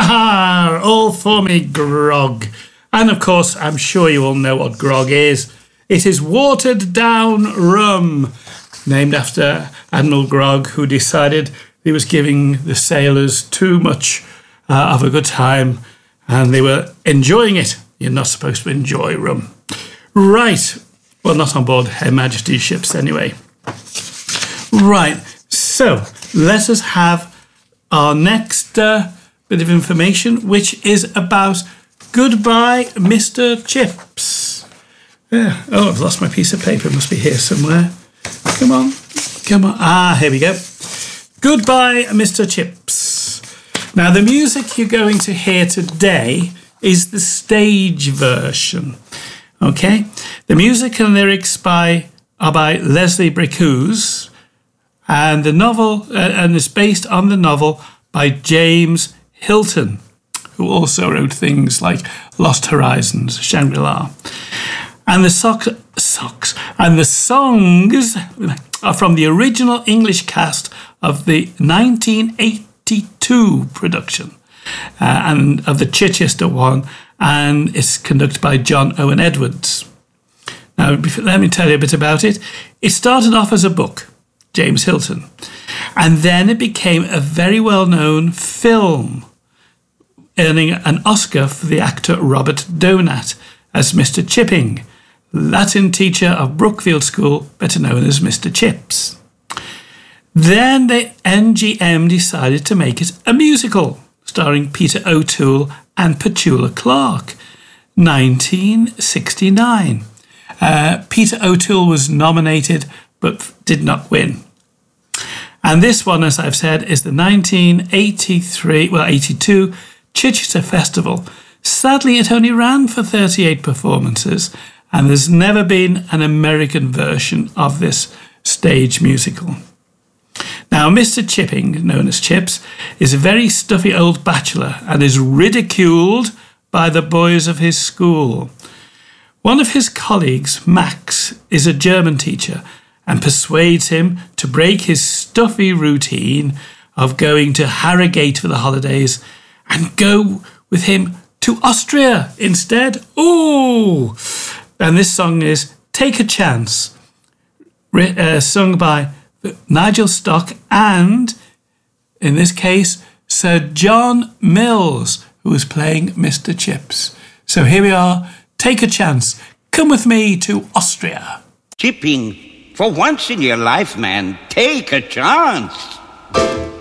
Ha! All for me grog. And of course, I'm sure you all know what grog is. It is watered down rum, named after Admiral Grog, who decided he was giving the sailors too much of a good time and they were enjoying it. You're not supposed to enjoy rum. Right. Well, not on board Her Majesty's ships anyway. Right. So let us have our next bit of information, which is about Goodbye, Mr. Chips. Yeah. Oh, I've lost my piece of paper. It must be here somewhere. Come on. Come on. Ah, here we go. Goodbye, Mr. Chips. Now, the music you're going to hear today is the stage version. Okay? The music and lyrics are by Leslie Bricusse, and the novel and is based on the novel by James Hilton, who also wrote things like Lost Horizons, Shangri-La. And the songs are from the original English cast of the 1982 production and of the Chichester one, and it's conducted by John Owen Edwards. Now, let me tell you a bit about it. It started off as a book, James Hilton, and then it became a very well-known film, earning an Oscar for the actor Robert Donat as Mr. Chipping, Latin teacher of Brookfield School, better known as Mr. Chips. Then the NGM decided to make it a musical, starring Peter O'Toole and Petula Clark, 1969. Peter O'Toole was nominated but did not win. And this one, as I've said, is the 82 Chichester Festival. Sadly, it only ran for 38 performances, and there's never been an American version of this stage musical. Now, Mr. Chipping, known as Chips, is a very stuffy old bachelor and is ridiculed by the boys of his school. One of his colleagues, Max, is a German teacher and persuades him to break his stuffy routine of going to Harrogate for the holidays and go with him to Austria instead. Ooh! And this song is Take a Chance, sung by Nigel Stock and, in this case, Sir John Mills, who was playing Mr. Chips. So here we are. Take a chance. Come with me to Austria. Chipping, for once in your life, man, take a chance.